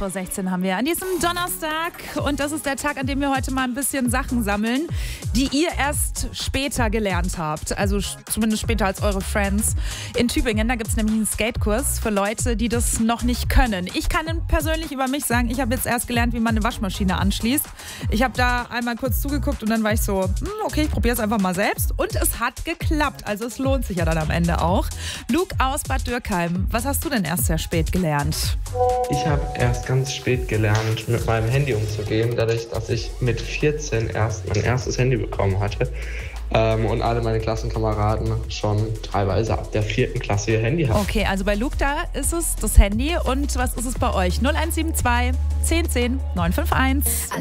16 Uhr haben wir an diesem Donnerstag. Und das ist der Tag, an dem wir heute mal ein bisschen Sachen sammeln, die ihr erst später gelernt habt. Also zumindest später als eure Friends. In Tübingen, da gibt es nämlich einen Skatekurs für Leute, die das noch nicht können. Ich kann persönlich über mich sagen, ich habe jetzt erst gelernt, wie man eine Waschmaschine anschließt. Ich habe da einmal kurz zugeguckt und dann war ich so, okay, ich probiere es einfach mal selbst. Und es hat geklappt. Also es lohnt sich ja dann am Ende auch. Luke aus Bad Dürkheim, was hast du denn erst sehr spät gelernt? Ich habe erst ganz spät gelernt, mit meinem Handy umzugehen, dadurch, dass ich mit 14 erst mein erstes Handy bekommen hatte und alle meine Klassenkameraden schon teilweise ab der 4. Klasse ihr Handy hatten. Okay, also bei Luke, da ist es das Handy. Und was ist es bei euch? 0172 10 10 951.